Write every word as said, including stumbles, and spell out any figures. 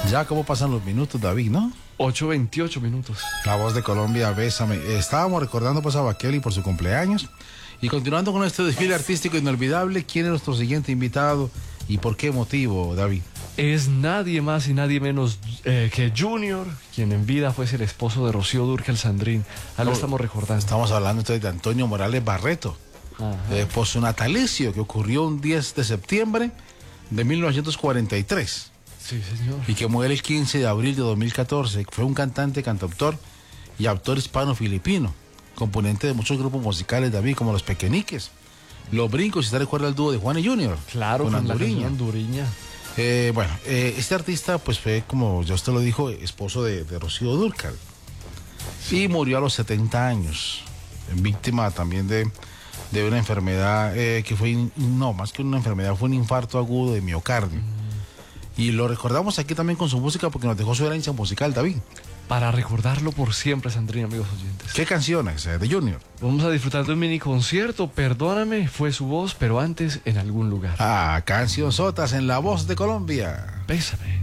Ya cómo pasan los minutos, David, ¿no? ocho veintiocho minutos. La Voz de Colombia, Bésame. Estábamos recordando pues a Bakeli por su cumpleaños. Y continuando con este desfile artístico inolvidable, ¿quién es nuestro siguiente invitado y por qué motivo, David? Es nadie más y nadie menos eh, que Junior, quien en vida fuese el esposo de Rocío Dúrcal Sandrín. Ahí lo Oh, estamos recordando. Estamos hablando entonces de Antonio Morales Barreto, eh, por su natalicio que ocurrió un diez de septiembre de mil novecientos cuarenta y tres. Sí, señor. Y que muere el quince de abril de dos mil catorce. Fue un cantante, cantautor y autor hispano-filipino, componente de muchos grupos musicales, David, como Los Pequeñiques, Los Brincos, si te recuerda el dúo de Juan y Junior. Claro, con con Anduriña. la canción Anduriña. Eh, bueno, eh, este artista pues fue, como ya usted lo dijo, esposo de, de Rocío Dúrcal. Y murió a los setenta años, víctima también de, de una enfermedad eh, que fue, in- no, más que una enfermedad, fue un infarto agudo de miocardio. Y lo recordamos aquí también con su música porque nos dejó su herencia musical, David. Para recordarlo por siempre, Sandrín, amigos oyentes. ¿Qué canciones eh, de Junior? Vamos a disfrutar de un mini concierto. Perdóname, fue su voz, pero antes en algún lugar. Ah, cancionzotas en La Voz de Colombia. Bésame.